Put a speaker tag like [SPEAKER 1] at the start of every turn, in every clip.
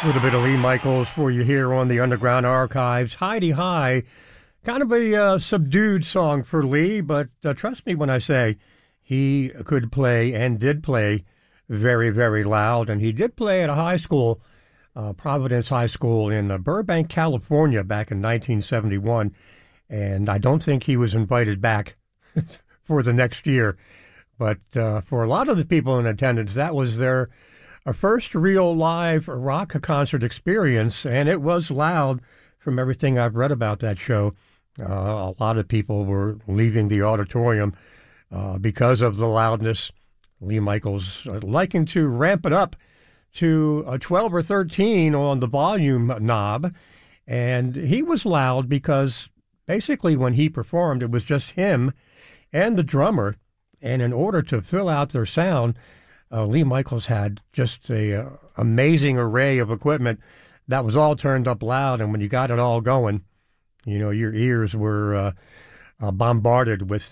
[SPEAKER 1] little bit of Lee Michaels for you here on the Underground Archives. Heidi High, kind of a subdued song for Lee, but trust me when I say he could play and did play very, very loud. And he did play at a high school, Providence High School in Burbank, California back in 1971. And I don't think he was invited back for the next year. But for a lot of the people in attendance, that was their first real live rock concert experience, and it was loud from everything I've read about that show. A lot of people were leaving the auditorium because of the loudness. Lee Michaels liking to ramp it up to 12 or 13 on the volume knob, and he was loud because basically when he performed, it was just him and the drummer, and in order to fill out their sound, Lee Michaels had just a amazing array of equipment that was all turned up loud, and when you got it all going, you know, your ears were bombarded with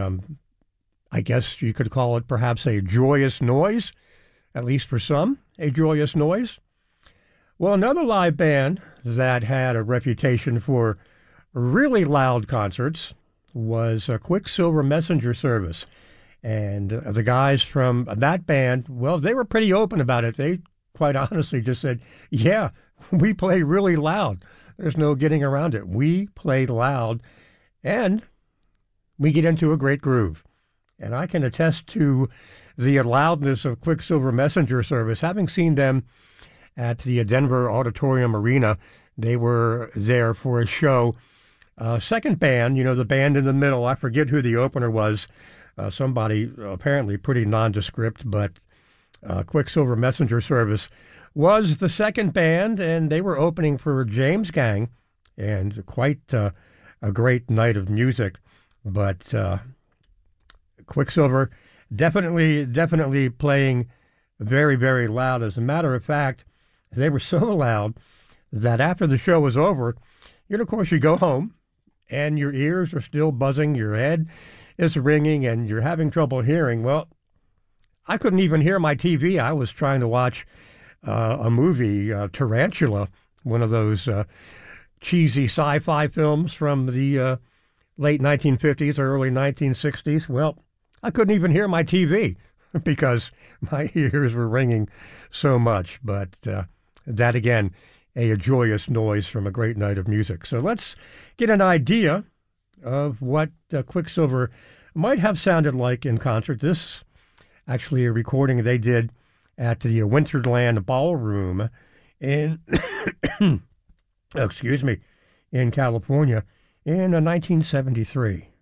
[SPEAKER 1] I guess you could call it perhaps a joyous noise, at least for some, a joyous noise. Well, another live band that had a reputation for really loud concerts was Quicksilver Messenger Service. And the guys from that band, well, they were pretty open about it. They quite honestly just said, yeah, we play really loud. There's no getting around it. We play loud, and we get into a great groove. And I can attest to the loudness of Quicksilver Messenger Service. Having seen them at the Denver Auditorium Arena, they were there for a show. Second band, you know, the band in the middle, I forget who the opener was. Somebody apparently pretty nondescript, but Quicksilver Messenger Service was the second band, and they were opening for James Gang, and quite a great night of music. But Quicksilver definitely playing very, very loud. As a matter of fact, they were so loud that after the show was over, of course, you go home, and your ears are still buzzing, your head is ringing, and you're having trouble hearing. Well, I couldn't even hear my TV. I was trying to watch a movie, Tarantula, one of those cheesy sci-fi films from the late 1950s or early 1960s. Well, I couldn't even hear my TV because my ears were ringing so much. But that, again, a joyous noise from a great night of music. So let's get an idea of what Quicksilver might have sounded like in concert. This actually a recording they did at the Winterland Ballroom in, excuse me, in California in 1973.